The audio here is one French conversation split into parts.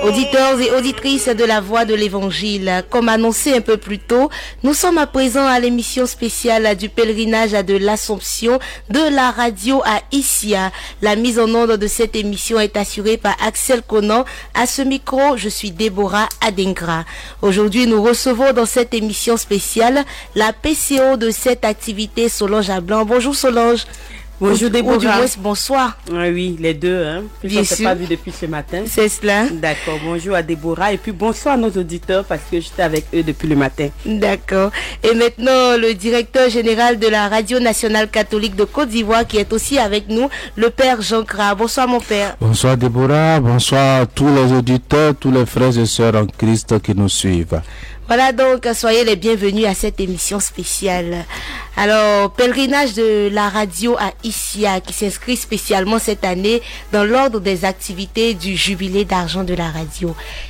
Auditeurs et auditrices de la Voix de l'Évangile, comme annoncé un peu plus tôt, nous sommes à présent à l'émission spéciale du pèlerinage de l'Assomption de la radio à Issia. La mise en onde de cette émission est assurée par Axel Conan. À ce micro, je suis Déborah Adengra. Aujourd'hui, nous recevons dans cette émission spéciale la PCO de cette activité, Solange Ablan. Bonjour Solange. Bonjour Déborah. Ou du moins, bonsoir. Oui, les deux. Bien sûr. On ne s'est pas vu depuis ce matin. C'est cela. D'accord. Bonjour à Déborah et puis bonsoir à nos auditeurs parce que j'étais avec eux depuis le matin. D'accord. Et maintenant, le directeur général de la Radio Nationale Catholique de Côte d'Ivoire qui est aussi avec nous, le Père Jean Kra. Bonsoir mon Père. Bonsoir Déborah. Bonsoir à tous les auditeurs, tous les frères et sœurs en Christ qui nous suivent. Voilà donc, soyez les bienvenus à cette émission spéciale. Alors, pèlerinage de la radio à Issia qui s'inscrit spécialement cette année dans l'ordre des activités du jubilé d'argent de la radio.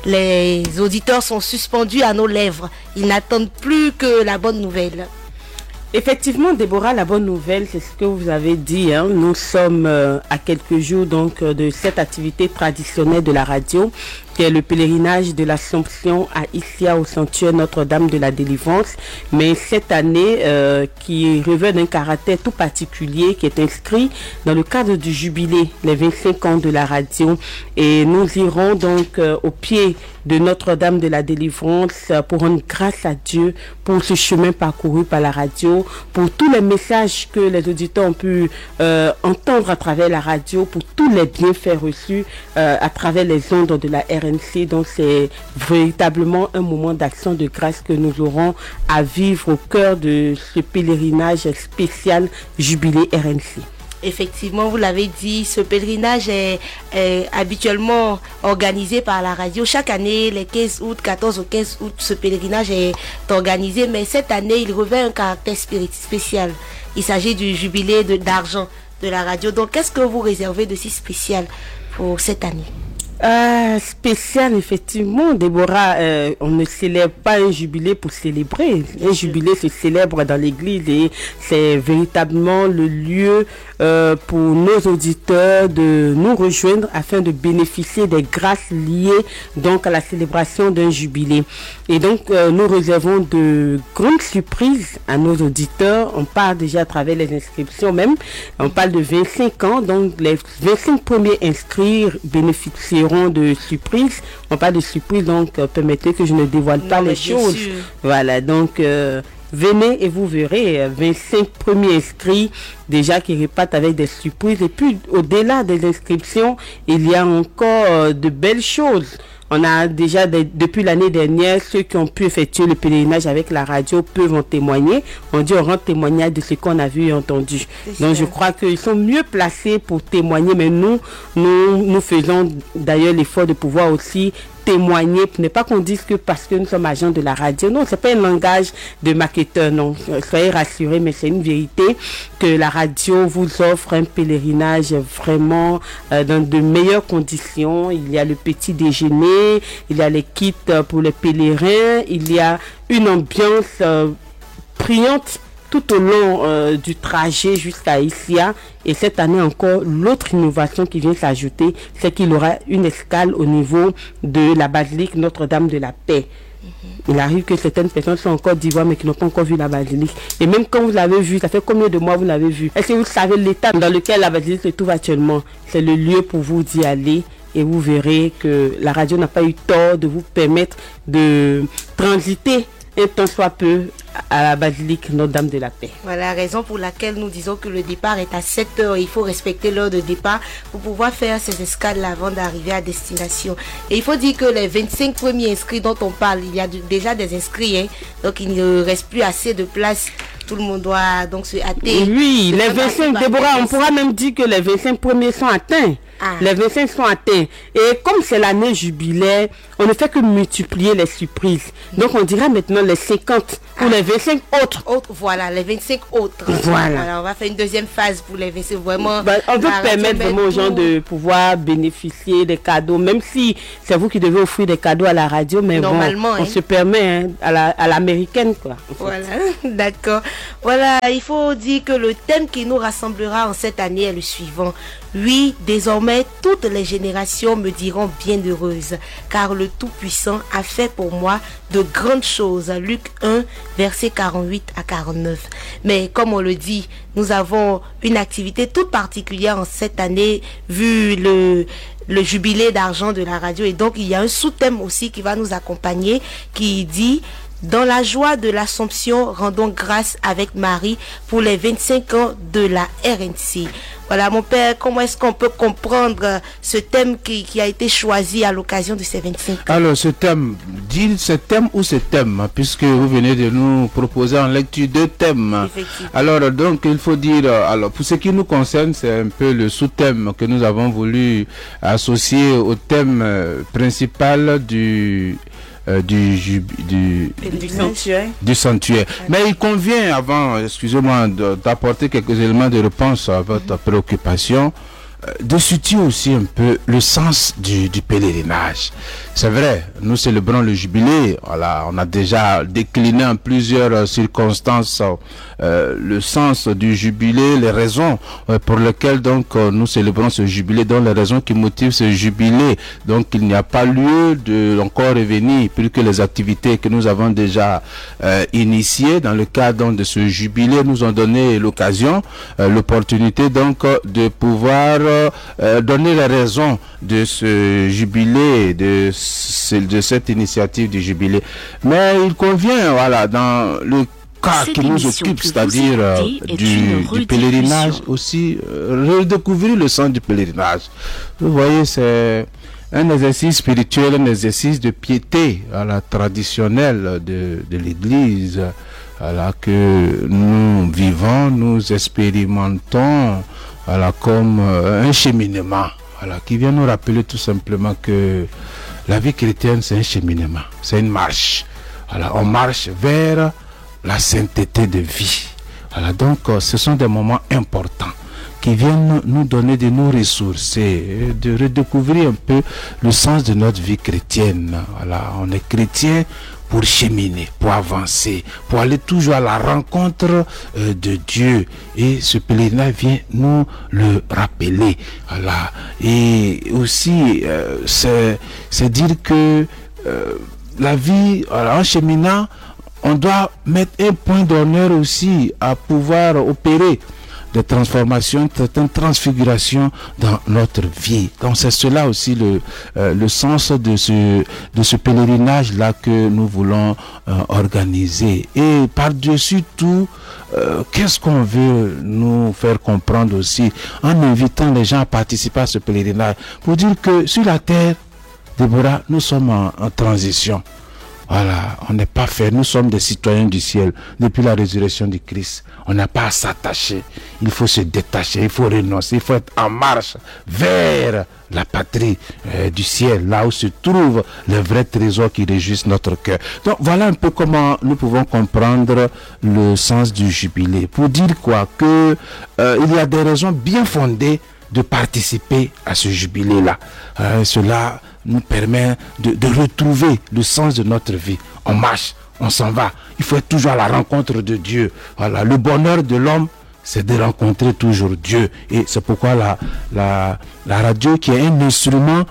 Les auditeurs sont suspendus à nos lèvres. Ils n'attendent plus que la bonne nouvelle. Effectivement, Déborah, la bonne nouvelle, c'est ce que vous avez dit. Nous sommes à quelques jours donc de cette activité traditionnelle de la radio, qui est le pèlerinage de l'Assomption à Issia au sanctuaire Notre-Dame de la Délivrance. Mais cette année, qui revêt d'un caractère tout particulier, qui est inscrit dans le cadre du jubilé, les 25 ans de la radio. Et nous irons donc au pied de Notre-Dame de la Délivrance pour rendre grâce à Dieu pour ce chemin parcouru par la radio, pour tous les messages que les auditeurs ont pu entendre à travers la radio, pour tous les bienfaits reçus à travers les ondes de la RNC. Donc c'est véritablement un moment d'action de grâce que nous aurons à vivre au cœur de ce pèlerinage spécial jubilé RNC. Effectivement, vous l'avez dit, ce pèlerinage est habituellement organisé par la radio. Chaque année, les 15 août, 14 au 15 août, ce pèlerinage est organisé. Mais cette année, il revêt un caractère spécial. Il s'agit du jubilé d'argent de la radio. Donc, qu'est-ce que vous réservez de si spécial pour cette année? Spécial, effectivement, Déborah, on ne célèbre pas un jubilé pour célébrer. Un jubilé se célèbre dans l'église et c'est véritablement le lieu pour nos auditeurs de nous rejoindre afin de bénéficier des grâces liées donc à la célébration d'un jubilé. Et donc, nous réservons de grandes surprises à nos auditeurs. On parle déjà à travers les inscriptions même. On parle de 25 ans, donc les 25 premiers inscrits bénéficieront de surprises. On parle de surprises, donc permettez que je ne dévoile pas les choses. Sûr. Voilà, donc venez et vous verrez 25 premiers inscrits déjà qui repartent avec des surprises. Et puis au-delà des inscriptions, il y a encore de belles choses. On a déjà, depuis l'année dernière, ceux qui ont pu effectuer le pèlerinage avec la radio peuvent en témoigner. On dit on rend témoignage de ce qu'on a vu et entendu. Donc je crois qu'ils sont mieux placés pour témoigner, mais nous faisons d'ailleurs l'effort de pouvoir aussi témoigner, pour ne pas qu'on dise que parce que nous sommes agents de la radio. Non, c'est pas un langage de marketeur, non. Soyez rassurés, mais c'est une vérité que la radio vous offre un pèlerinage vraiment dans de meilleures conditions. Il y a le petit déjeuner, il y a les kits pour les pèlerins, il y a une ambiance brillante tout au long du trajet jusqu'à Issia. Et cette année encore, l'autre innovation qui vient s'ajouter, c'est qu'il aura une escale au niveau de la basilique Notre-Dame de la Paix. Il arrive que certaines personnes sont en Côte d'Ivoire mais qui n'ont pas encore vu la basilique. Et même quand vous l'avez vu, ça fait combien de mois vous l'avez vu? Est-ce que vous savez l'état dans lequel la basilique se trouve actuellement? C'est le lieu pour vous d'y aller. Et vous verrez que la radio n'a pas eu tort de vous permettre de transiter un temps soit peu à la basilique Notre-Dame de la Paix. Voilà la raison pour laquelle nous disons que le départ est à 7 heures. Il faut respecter l'heure de départ pour pouvoir faire ces escales avant d'arriver à destination. Et il faut dire que les 25 premiers inscrits dont on parle, il y a déjà des inscrits, donc il ne reste plus assez de place. Tout le monde doit donc se hâter. Oui, les 25, Déborah, on pourra même dire que les 25 premiers sont atteints. Les 25 sont atteints. Et comme c'est l'année jubilaire, on ne fait que multiplier les surprises. Donc on dira maintenant les 50 pour les 25 autres. Voilà, les 25 autres. Voilà. On va faire une deuxième phase pour les 25. Vraiment, on peut permettre vraiment aux gens de pouvoir bénéficier des cadeaux, même si c'est vous qui devez offrir des cadeaux à la radio, mais normalement, on se permet à l'américaine, quoi. Voilà, d'accord. Voilà, il faut dire que le thème qui nous rassemblera en cette année est le suivant. Oui, désormais, toutes les générations me diront bienheureuse, car le Tout-Puissant a fait pour moi de grandes choses. Luc 1, versets 48 à 49. Mais comme on le dit, nous avons une activité toute particulière en cette année, vu le jubilé d'argent de la radio. Et donc, il y a un sous-thème aussi qui va nous accompagner, qui dit... Dans la joie de l'Assomption, rendons grâce avec Marie pour les 25 ans de la RNC. Voilà, mon père, comment est-ce qu'on peut comprendre ce thème qui a été choisi à l'occasion de ces 25 ans? Alors, ce thème, ou ce thème, puisque vous venez de nous proposer en lecture 2 thèmes. Alors, donc, il faut dire, alors, pour ce qui nous concerne, c'est un peu le sous-thème que nous avons voulu associer au thème principal du sanctuaire. Mais il convient, avant, excusez-moi, d'apporter quelques éléments de réponse à votre préoccupation, de situer aussi un peu le sens du pèlerinage. C'est vrai, nous célébrons le jubilé, voilà, on a déjà décliné en plusieurs circonstances le sens du jubilé, les raisons pour lesquelles donc nous célébrons ce jubilé, donc les raisons qui motivent ce jubilé. Donc il n'y a pas lieu de encore revenir, plus que les activités que nous avons déjà initiées dans le cadre de ce jubilé nous ont donné l'occasion, l'opportunité donc de pouvoir donner les raisons de ce jubilé, de cette initiative du jubilé. Mais il convient, voilà, dans le cas qui nous occupe, c'est-à-dire du pèlerinage aussi, redécouvrir le sens du pèlerinage. Vous voyez, c'est un exercice spirituel, un exercice de piété traditionnelle de l'Église, que nous vivons, nous expérimentons comme un cheminement, qui vient nous rappeler tout simplement que la vie chrétienne, c'est un cheminement, c'est une marche. On marche vers la sainteté de vie. Donc, ce sont des moments importants qui viennent nous donner de nous ressourcer, de redécouvrir un peu le sens de notre vie chrétienne. On est chrétien pour cheminer, pour avancer, pour aller toujours à la rencontre de Dieu. Et ce pèlerinage vient nous le rappeler. Et aussi, c'est dire que la vie, en cheminant, on doit mettre un point d'honneur aussi à pouvoir opérer des transformations, certaines transfigurations dans notre vie. Donc c'est cela aussi le sens de ce pèlerinage-là que nous voulons organiser. Et par-dessus tout, qu'est-ce qu'on veut nous faire comprendre aussi en invitant les gens à participer à ce pèlerinage? Pour dire que sur la terre, Déborah, nous sommes en transition. On n'est pas fait, nous sommes des citoyens du ciel depuis la résurrection du Christ. On n'a pas à s'attacher, il faut se détacher, il faut renoncer, il faut être en marche vers la patrie du ciel, là où se trouvent les vrais trésors qui réjouissent notre cœur. Donc voilà un peu comment nous pouvons comprendre le sens du jubilé. Pour dire quoi? Que il y a des raisons bien fondées de participer à ce jubilé-là. Cela nous permet de retrouver le sens de notre vie. On marche, on s'en va. Il faut être toujours à la rencontre de Dieu. Le bonheur de l'homme, c'est de rencontrer toujours Dieu. Et c'est pourquoi la radio, qui est un instrument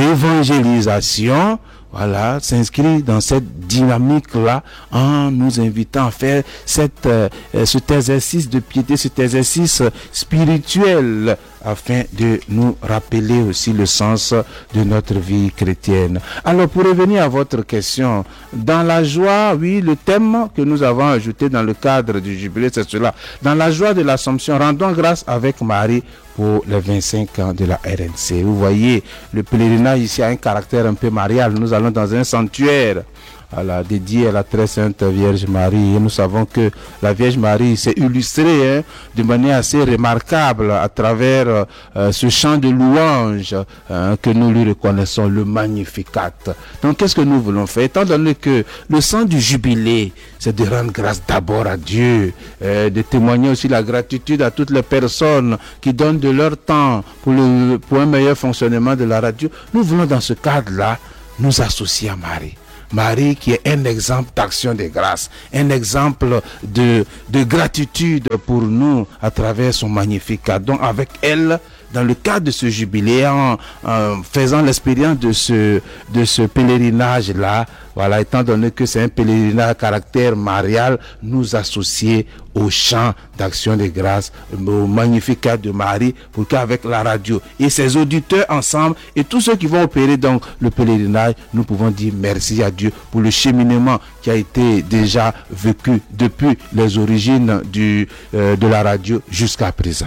d'évangélisation, s'inscrit dans cette dynamique-là en nous invitant à faire cet exercice de piété, cet exercice spirituel, afin de nous rappeler aussi le sens de notre vie chrétienne. Alors, pour revenir à votre question, dans la joie, oui, le thème que nous avons ajouté dans le cadre du jubilé, c'est cela. Dans la joie de l'Assomption, rendons grâce avec Marie pour les 25 ans de la RNC. Vous voyez, le pèlerinage ici a un caractère un peu marial. Nous allons dans un sanctuaire dédié à la très sainte Vierge Marie. Et nous savons que la Vierge Marie s'est illustrée de manière assez remarquable à travers ce chant de louange que nous lui reconnaissons, le Magnificat. Donc qu'est-ce que nous voulons faire? Étant donné que le sens du jubilé, c'est de rendre grâce d'abord à Dieu, de témoigner aussi la gratitude à toutes les personnes qui donnent de leur temps pour un meilleur fonctionnement de la radio. Nous voulons dans ce cadre-là nous associer à Marie. Marie qui est un exemple d'action de grâce, un exemple de gratitude pour nous à travers son Magnificat. Donc avec elle, dans le cadre de ce jubilé, en faisant l'expérience de ce pèlerinage-là, voilà, étant donné que c'est un pèlerinage à caractère marial, nous associer au chant d'action de grâce, au Magnificat de Marie, pour qu'avec la radio et ses auditeurs ensemble et tous ceux qui vont opérer donc le pèlerinage, nous pouvons dire merci à Dieu pour le cheminement qui a été déjà vécu depuis les origines de la radio jusqu'à présent.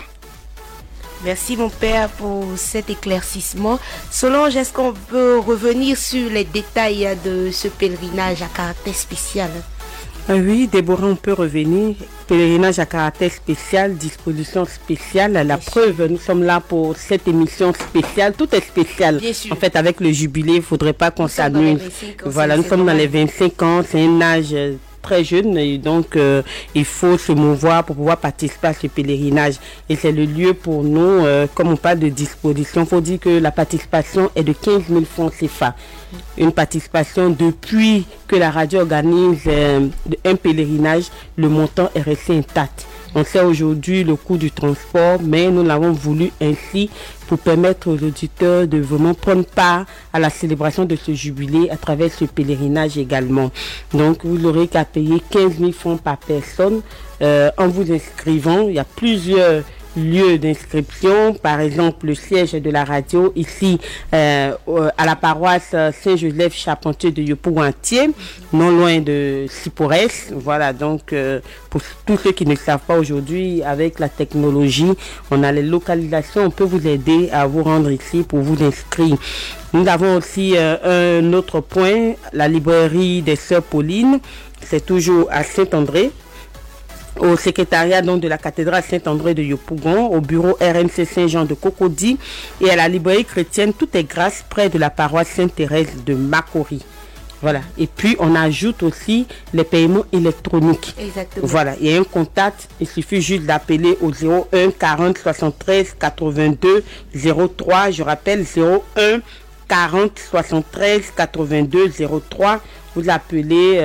Merci mon père pour cet éclaircissement. Solange, est-ce qu'on peut revenir sur les détails de ce pèlerinage à caractère spécial? Oui, Déborah, on peut revenir. Pèlerinage à caractère spécial, disposition spéciale. La preuve, nous sommes là pour cette émission spéciale. Tout est spécial. Bien sûr. En fait, avec le jubilé, il ne faudrait pas qu'on s'amuse. Voilà, nous sommes dans les 25 ans. C'est un âge très jeune et donc il faut se mouvoir pour pouvoir participer à ce pèlerinage et c'est le lieu pour nous, comme on parle de disposition, il faut dire que la participation est de 15 000 francs CFA, une participation depuis que la radio organise un pèlerinage, le montant est resté intact. On sait aujourd'hui le coût du transport, mais nous l'avons voulu ainsi pour permettre aux auditeurs de vraiment prendre part à la célébration de ce jubilé à travers ce pèlerinage également. Donc, vous n'aurez qu'à payer 15 000 francs par personne en vous inscrivant. Il y a plusieurs lieux d'inscription, par exemple le siège de la radio ici à la paroisse Saint-Joseph Charpentier de Yopougon-Entier, non loin de Siporès. Voilà, donc pour tous ceux qui ne savent pas aujourd'hui, avec la technologie, on a les localisations, on peut vous aider à vous rendre ici pour vous inscrire. Nous avons aussi un autre point, la librairie des Sœurs Paulines, c'est toujours à Saint-André, au secrétariat donc de la cathédrale Saint-André de Yopougon, au bureau RNC Saint-Jean de Cocody et à la librairie chrétienne Tout est grâce près de la paroisse Sainte-Thérèse de Makori. Voilà. Et puis on ajoute aussi les paiements électroniques. Exactement. Voilà. Il y a un contact. Il suffit juste d'appeler au 01 40 73 82 03. Je rappelle 01 40 73 82 03. Vous appelez,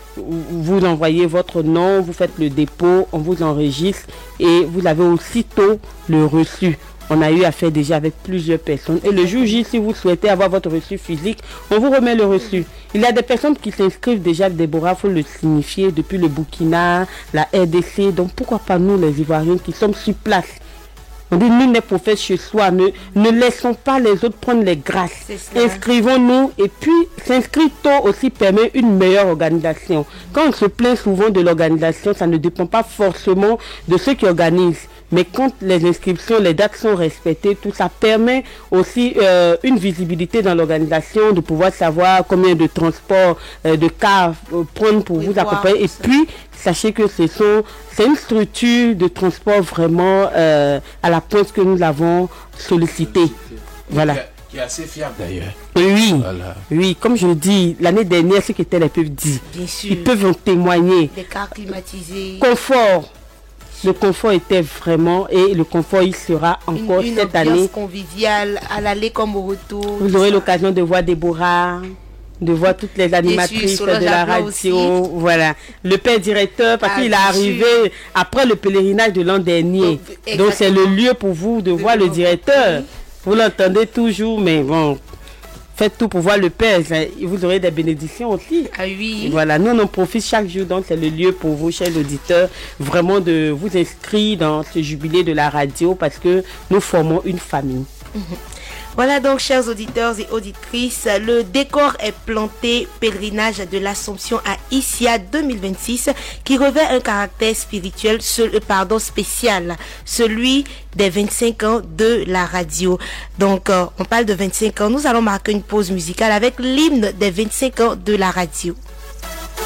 vous envoyez votre nom, vous faites le dépôt, on vous enregistre et vous avez aussitôt le reçu. On a eu affaire déjà avec plusieurs personnes. Et le jour J, si vous souhaitez avoir votre reçu physique, on vous remet le reçu. Il y a des personnes qui s'inscrivent déjà, Déborah, il faut le signifier, depuis le Burkina, la RDC. Donc pourquoi pas nous, les Ivoiriens, qui sommes sur place? On dit, nul n'est prophète chez soi. Ne laissons pas les autres prendre les grâces. Inscrivons-nous. Et puis, s'inscrire tôt aussi permet une meilleure organisation. Quand on se plaint souvent de l'organisation, ça ne dépend pas forcément de ceux qui organisent. Mais quand les inscriptions, les dates sont respectées, tout ça permet aussi une visibilité dans l'organisation, de pouvoir savoir combien de transports, de cars prendre pour vous accompagner. Et puis, sachez que c'est une structure de transport vraiment à la pointe que nous avons sollicité. Voilà. Qui est assez fiable d'ailleurs. Oui, voilà. Oui, comme je le dis, l'année dernière, ce qu'étaient les peuvent dire. Bien sûr. Ils peuvent en témoigner. Des cars climatisés. Confort. Le confort était vraiment, et le confort il sera encore cette année. Une ambiance conviviale à l'aller comme au retour. Vous aurez l'occasion de voir Déborah, de voir toutes les animatrices de la radio. Aussi. Voilà. Le père directeur, parce qu'il est arrivé après le pèlerinage de l'an dernier. Donc c'est le lieu pour vous de voir le directeur. Vous l'entendez toujours, mais bon, faites tout pour voir le père. Vous aurez des bénédictions aussi. Ah oui. Voilà, nous on en profite chaque jour, donc c'est le lieu pour vous, chers auditeurs, vraiment de vous inscrire dans ce jubilé de la radio parce que nous formons une famille. Voilà donc, chers auditeurs et auditrices, le décor est planté, pèlerinage de l'Assomption à Issia 2026, qui revêt un caractère spirituel, spécial, celui des 25 ans de la radio. Donc, on parle de 25 ans, nous allons marquer une pause musicale avec l'hymne des 25 ans de la radio.